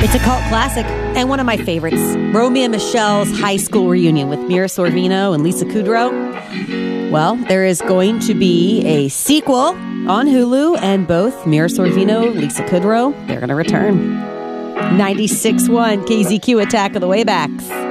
It's a cult classic and one of my favorites. Romy and Michelle's high school reunion with Mira Sorvino and Lisa Kudrow. Well, there is going to be a sequel on Hulu, and both Mira Sorvino, Lisa Kudrow, they're going to return. 96.1 KZQ Attack of the Waybacks.